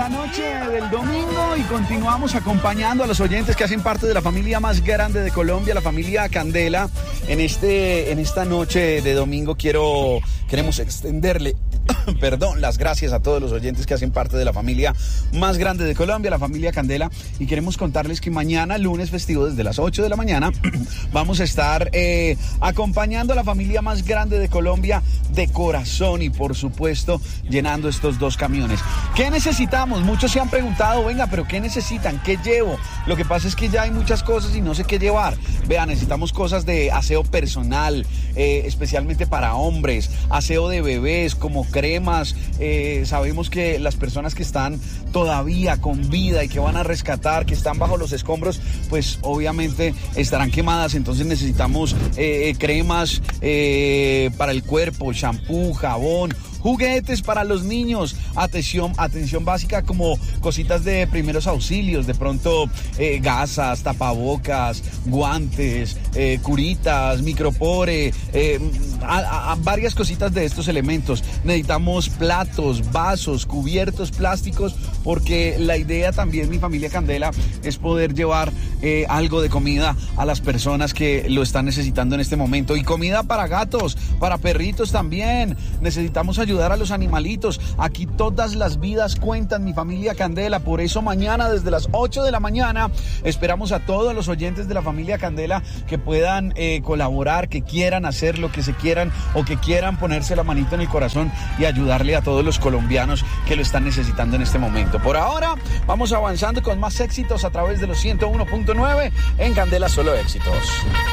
la noche del domingo y continuamos acompañando a los oyentes que hacen parte de la familia más grande de Colombia, la familia Candela. En esta noche de domingo queremos extenderle las gracias a todos los oyentes que hacen parte de la familia más grande de Colombia, la familia Candela, y queremos contarles que mañana, lunes festivo, desde las 8 de la mañana, vamos a estar acompañando a la familia más grande de Colombia de corazón y por supuesto llenando estos 2 camiones. ¿Qué necesitamos? Muchos se han preguntado, venga, pero ¿qué necesitan? ¿Qué llevo? Lo que pasa es que ya hay muchas cosas y no sé qué llevar. Vean, necesitamos cosas de aseo personal, especialmente para hombres, aseo de bebés, como cremas. Sabemos que las personas que están todavía con vida y que van a rescatar, que están bajo los escombros, pues obviamente estarán quemadas, entonces necesitamos cremas para el cuerpo, shampoo, jabón, juguetes para los niños, atención básica como cositas de primeros auxilios, de pronto gasas, tapabocas, guantes, curitas, micropore, varias cositas de estos elementos. Necesitamos platos, vasos, cubiertos plásticos, porque la idea también, mi familia Candela, es poder llevar algo de comida a las personas que lo están necesitando en este momento. Y comida para gatos, para perritos también. Necesitamos ayudar a los animalitos. Aquí todas las vidas cuentan, mi familia Candela. Por eso mañana desde las 8 de la mañana esperamos a todos los oyentes de la familia Candela que puedan colaborar, que quieran hacer lo que se quieran o que quieran ponerse la manito en el corazón y ayudarle a todos los colombianos que lo están necesitando en este momento. Por ahora vamos avanzando con más éxitos a través de los 101.9 en Candela Solo Éxitos.